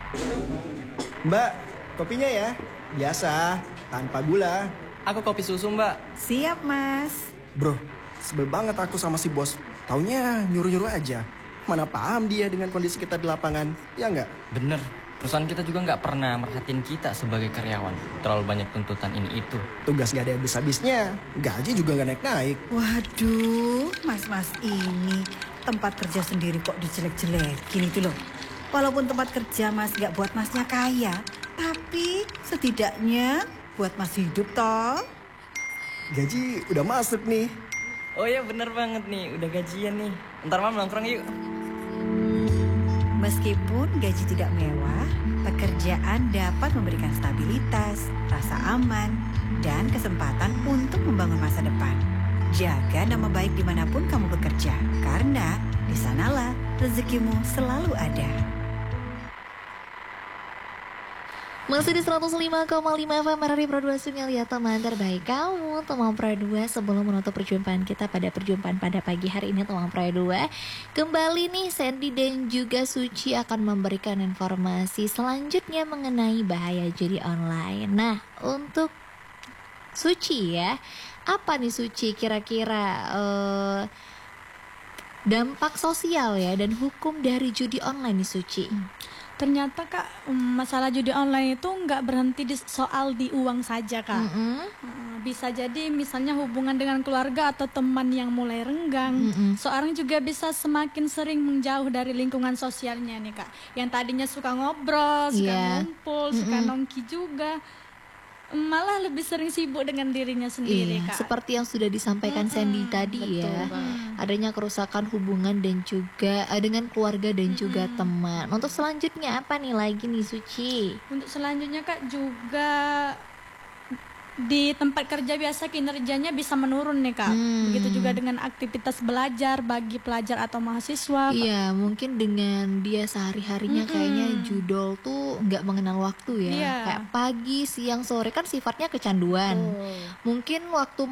Mbak, kopinya ya. Biasa, tanpa gula. Aku kopi susu, Mbak. Siap, Mas. Bro, sebel banget aku sama si bos. Taunya nyuruh-nyuruh aja. Mana paham dia dengan kondisi kita di lapangan, ya nggak? Bener, perusahaan kita juga nggak pernah merhatiin kita sebagai karyawan. Terlalu banyak tuntutan ini itu. Tugas nggak ada habis-habisnya, gaji juga nggak naik-naik. Waduh, mas-mas ini tempat kerja sendiri kok dijelek-jelekin itu loh. Walaupun tempat kerja mas nggak buat masnya kaya, tapi setidaknya buat mas hidup toh. Gaji udah masuk nih. Oh ya bener banget nih, udah gajian nih. Ntar malam nongkrong yuk. Meskipun gaji tidak mewah, pekerjaan dapat memberikan stabilitas, rasa aman, dan kesempatan untuk membangun masa depan. Jaga nama baik dimanapun kamu bekerja, karena di sanalah rezekimu selalu ada. Masih di 105,5 FM RRI Pro 2 Sungai teman terbaik kamu, teman Pro 2. Sebelum menutup perjumpaan kita pada perjumpaan pada pagi hari ini teman Pro 2, kembali nih Sandy dan juga Suci akan memberikan informasi selanjutnya mengenai bahaya judi online. Nah, untuk Suci ya, apa nih Suci kira-kira dampak sosial ya dan hukum dari judi online nih Suci? Ternyata Kak, masalah judi online itu nggak berhenti di soal di uang saja Kak. Bisa jadi misalnya hubungan dengan keluarga atau teman yang mulai renggang. Seorang juga bisa semakin sering menjauh dari lingkungan sosialnya nih Kak. Yang tadinya suka ngobrol, suka ngumpul, suka nongki juga, malah lebih sering sibuk dengan dirinya sendiri Kak. Seperti yang sudah disampaikan Sandy tadi ya, adanya kerusakan hubungan dan juga dengan keluarga dan juga teman. Untuk selanjutnya apa nih lagi nih Suci? Untuk selanjutnya Kak, juga di tempat kerja biasa kinerjanya bisa menurun nih Kak. Begitu juga dengan aktivitas belajar bagi pelajar atau mahasiswa. Iya, mungkin dengan dia sehari-harinya kayaknya judol tuh nggak mengenal waktu ya. Kayak pagi, siang, sore kan sifatnya kecanduan. Mungkin waktu